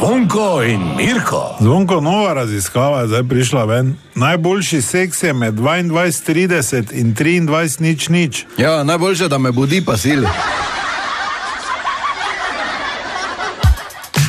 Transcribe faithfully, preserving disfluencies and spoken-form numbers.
Zvonko in Mirko. Zvonko, nova raziskava je zdaj prišla ven. Najboljši seks je med dvaindvajset trideset in triindvajset nič nič. Ja, najboljše, da me budi pa sili.